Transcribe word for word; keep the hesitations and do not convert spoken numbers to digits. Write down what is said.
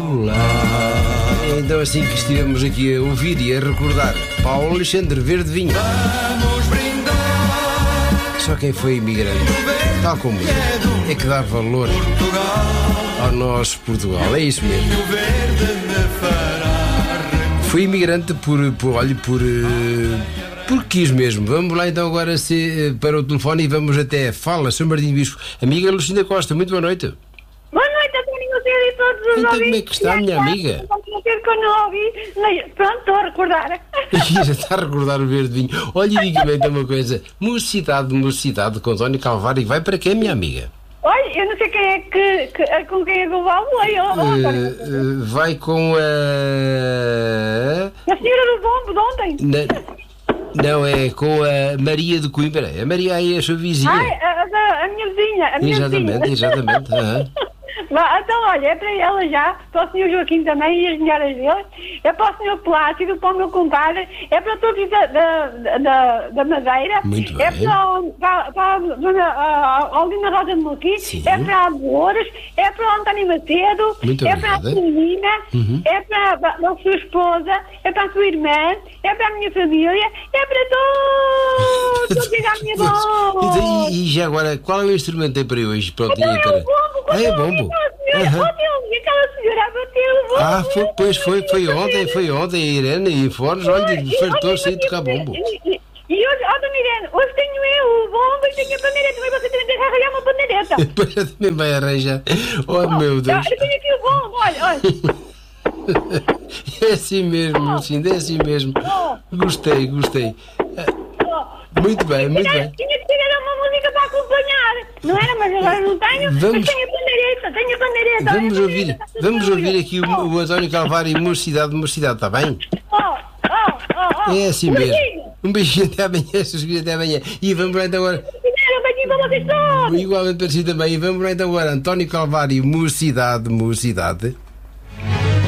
Olá. Então assim que estivemos aqui a ouvir e a recordar Paulo Alexandre Verde Vinho. Vamos brindar. Só quem foi imigrante, tal como eu, é que dá valor ao nosso Portugal. É isso mesmo. Fui imigrante por, por olha, por, por quis mesmo. Vamos lá então agora se, para o telefone e vamos até Fala, São Martinho Bispo. Amiga Lucinda Costa, muito boa noite. Boa noite, António Monteiro e todos os Então ouvintes. como é que está, minha amiga? Monteiro, que eu não ouvi, mas pronto, estou a recordar. Já está a recordar o Verde Vinho. Olha, e diga-me então uma coisa. Mocidade, mocidade com António Calvário. Vai para quem, minha amiga? Olha, eu não sei quem é que, que com quem é que eu vou aí, oh, oh, António. Uh, uh, vai com a... A senhora do bombo de ontem. Na... Não, é com a Maria de Coimbra. A Maria aí é a sua vizinha. Ai, a, a, a minha vizinha, a minha Exatamente, vizinha. exatamente. Uhum. Vá, então, olha, é para ela já, para o senhor Joaquim também e as mulheres dele, é para o senhor Plácido, para o meu compadre, é para todos da, da, da, da Madeira, Muito é bem. para, o- para, para a dona a Aldina Rosa de Moquim, Sim. é para a Dolores, é para o António Macedo, Muito é para a obrigada. Celina, Uhum. é para, para a sua esposa, é para a sua irmã, é para a minha família, é para todos, todos a minha voz. Então, e, e já agora, qual é o instrumento que tem para hoje? Para o Então dia é para... o bombo, Ah, é quando eu bombo? ouvi aquela senhora, Aham. quando eu ouvi aquela senhora a bater o bombo. Ah, foi, pois foi, foi ontem, foi ontem, a Irene e Fones, olha, E- fartou-se aí olha, de tocar bombo. E, e, e hoje, ó, dona Irene, hoje tenho eu o bombo e tenho a pandeireta, mas você tem que arranjar uma pandeireta. Depois também vai arranjar. Oh, meu Deus. Eu tenho aqui o bombo, olha, olha. É assim mesmo, Lucinda, é assim mesmo. Gostei, gostei. Muito bem, muito Tinha, bem. tinha que ter uma música para acompanhar, não era? Mas agora não tenho, Vamos- mas tenho a pandeireta, tenho a pandeireta. olha, Vamos a ouvir, pandeireta, está vamos tudo ouvir barulho. aqui o, o António Calvário e Mocidade, Mocidade, está bem? Oh, oh, oh, oh. É assim Um mesmo. beijinho. Um beijinho até amanhã, Jesus, até amanhã. E vamos lá então agora. Um beijinho para vocês todos. Igualmente para si também. E vamos lá então agora. António Calvário, Mocidade, Mocidade.